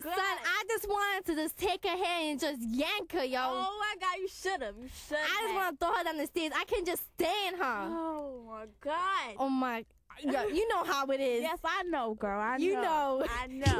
God. Son, I just wanted to just take her hand and just yank her, yo. Oh my God, you should have. You should have. I just want to throw her down the stairs. I can just stand her. Oh my God. Oh my, yo, you know how it is. Yes, I know, girl. I know. You know. I know.